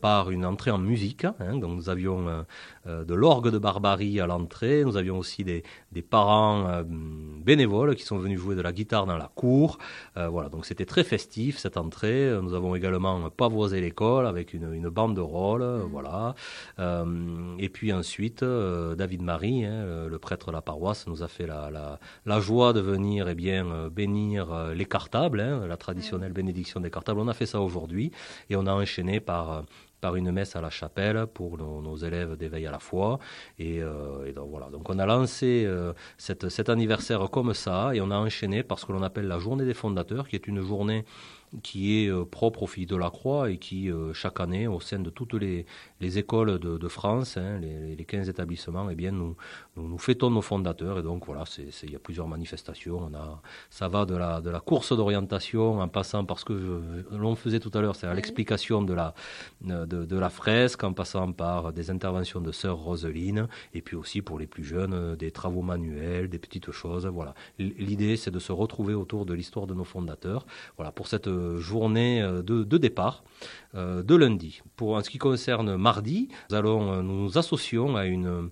par une entrée en musique. Donc nous avions de l'orgue de Barbarie à l'entrée. Nous avions aussi des parents bénévoles qui sont venus jouer de la guitare dans la cour. Voilà, donc c'était très festif cette entrée. Nous avons également pavoisé l'école avec une banderole. Voilà. Et puis ensuite, David Marie, le prêtre de la paroisse, nous a fait la joie de venir bénir les cartables, la traditionnelle bénédiction des cartables. On a fait ça aujourd'hui et on a enchaîné par une messe à la chapelle pour nos élèves d'éveil à la foi. Et donc voilà. Donc on a lancé cet anniversaire comme ça et on a enchaîné par ce que l'on appelle la journée des fondateurs, qui est une journée qui est propre aux Filles de la Croix et qui, chaque année, au sein de toutes les écoles de France, les 15 établissements, nous fêtons nos fondateurs. Et donc, voilà, il y a plusieurs manifestations. Ça va de la course d'orientation en passant par ce que l'on faisait tout à l'heure, c'est-à-dire l'explication de la fresque, en passant par des interventions de sœur Roseline, et puis aussi pour les plus jeunes, des travaux manuels, des petites choses. Voilà. L'idée, c'est de se retrouver autour de l'histoire de nos fondateurs. Voilà, pour cette journée de départ de lundi. En ce qui concerne mardi, nous nous associons à une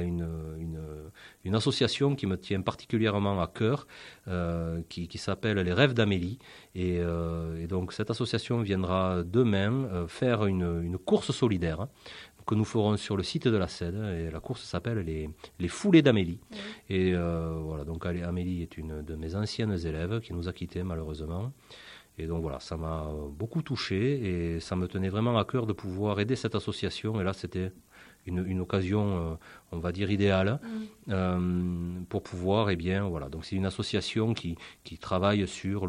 association qui me tient particulièrement à cœur, qui s'appelle Les Rêves d'Amélie. Et donc cette association viendra demain faire une course solidaire que nous ferons sur le site de la CED. Et la course s'appelle les Foulées d'Amélie. Oui. Et voilà, donc Amélie est une de mes anciennes élèves qui nous a quittés malheureusement. Et donc voilà, ça m'a beaucoup touché et ça me tenait vraiment à cœur de pouvoir aider cette association. Et là, c'était une occasion, on va dire, idéale pour pouvoir, voilà. Donc c'est une association qui travaille sur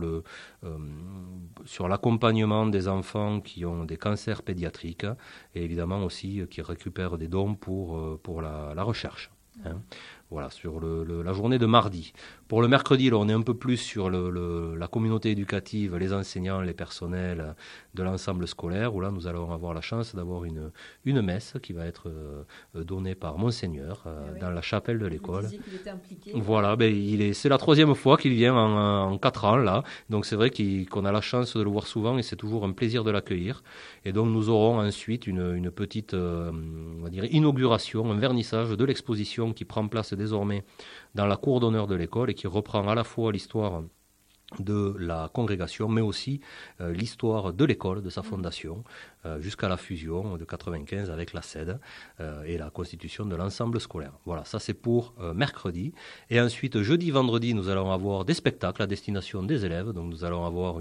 l'accompagnement des enfants qui ont des cancers pédiatriques et évidemment aussi qui récupère des dons pour la recherche. Voilà, sur la journée de mardi. Pour le mercredi, là, on est un peu plus sur la communauté éducative, les enseignants, les personnels de l'ensemble scolaire, où là, nous allons avoir la chance d'avoir une messe qui va être donnée par Monseigneur dans la chapelle de l'école. Vous disiez qu'il était impliqué. Voilà, c'est la 3e fois qu'il vient en 4 ans, là. Donc c'est vrai qu'on a la chance de le voir souvent et c'est toujours un plaisir de l'accueillir. Et donc nous aurons ensuite une petite, on va dire, inauguration, un vernissage de l'exposition qui prend place désormais dans la cour d'honneur de l'école et qui reprend à la fois l'histoire de la congrégation, mais aussi l'histoire de l'école, de sa fondation, jusqu'à la fusion de 95 avec la CED et la constitution de l'ensemble scolaire. Voilà, ça c'est pour mercredi. Et ensuite, jeudi, vendredi, nous allons avoir des spectacles à destination des élèves. Donc nous allons avoir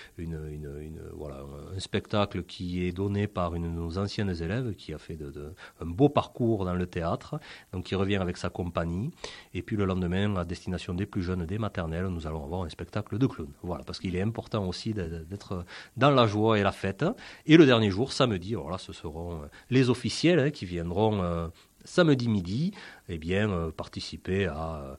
un spectacle qui est donné par une de nos anciennes élèves qui a fait un beau parcours dans le théâtre, donc qui revient avec sa compagnie. Et puis le lendemain, à destination des plus jeunes, des maternelles, nous allons avoir un spectacle de clown. Voilà, parce qu'il est important aussi d'être dans la joie et la fête. Et le dernier jour, samedi, alors là, ce seront les officiels qui viendront samedi midi, participer à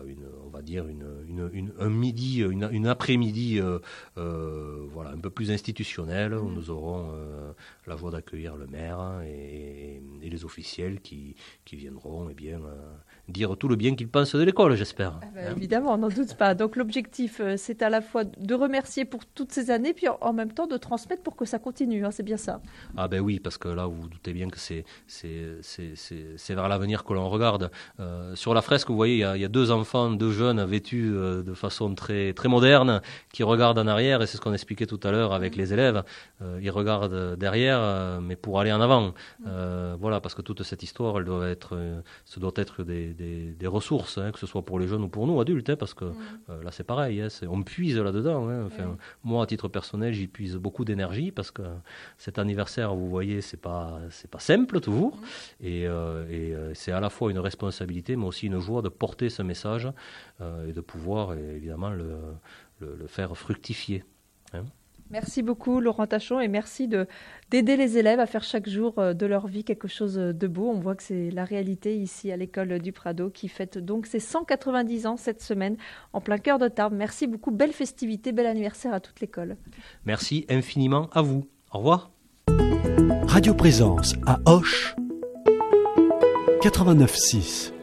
un midi, une après-midi, un peu plus institutionnelle, où nous aurons la joie d'accueillir le maire et les officiels qui viendront, dire tout le bien qu'ils pensent de l'école, j'espère. Évidemment, on n'en doute pas. Donc l'objectif, c'est à la fois de remercier pour toutes ces années, puis en même temps de transmettre pour que ça continue, c'est bien ça. Ah ben oui, parce que là, vous vous doutez bien que c'est vers l'avenir que l'on regarde. Sur la fresque, vous voyez, il y a 2 enfants, 2 jeunes vêtus de façon très, très moderne, qui regardent en arrière, et c'est ce qu'on expliquait tout à l'heure avec les élèves. Ils regardent derrière, mais pour aller en avant. Voilà, parce que toute cette histoire, ce doit être des ressources, que ce soit pour les jeunes ou pour nous, adultes, parce que là, c'est pareil, on puise là-dedans. Moi, à titre personnel, j'y puise beaucoup d'énergie, parce que cet anniversaire, vous voyez, c'est pas simple, toujours. Et c'est à la fois une responsabilité, mais aussi une joie de porter ce message et de pouvoir, évidemment, le faire fructifier. Merci beaucoup, Laurent Tachon, et merci d'aider les élèves à faire chaque jour de leur vie quelque chose de beau. On voit que c'est la réalité ici à l'école du Prado qui fête donc ses 190 ans cette semaine en plein cœur de Tarbes. Merci beaucoup, belle festivité, bel anniversaire à toute l'école. Merci infiniment à vous. Au revoir. Radio Présence à Auch 89.6.